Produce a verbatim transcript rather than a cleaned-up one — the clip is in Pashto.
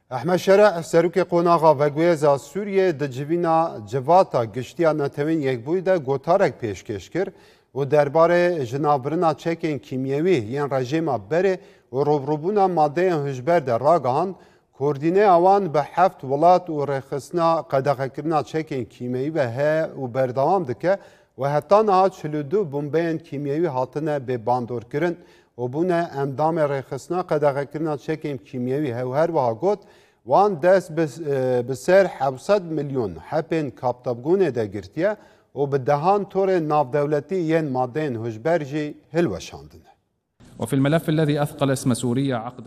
احمد شرع سروک قوناغا وگویزا سوریه د جوینا جواتا گشتیا نتوین یک بویده گوتارک پیشکش کرد و درباره جنابرنا چکین کیمیوی یان رژیما بره و روبروبونا ماده هجبر در راگان کوردینه آوان به هفت ولات و رخصنا قدغکرنا چکین کیمیوی و ها و بردوام دکه و حتی نهات چلودو بومبین کیمیوی هاتنه به باندور کرن و بونه امدام رخصنا قدغکرنا چکین کیمیوی ها و هر وها گوت وان دست بسر هفتصد میلیون حپین کابتابگونه ده گرتیه و به دهان طور ناف دولتی ین مادین هجبرجی هلوشاندنه. وفي الملف الذي أثقل اسم سوريا عقد